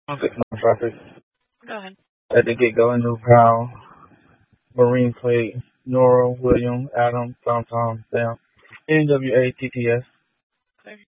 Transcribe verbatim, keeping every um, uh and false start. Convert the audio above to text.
Six nine traffic. Go ahead. At the get go, New Powell, Marine Plate, Nora, William, Adam, Tom Tom, Sam, N W A T T S.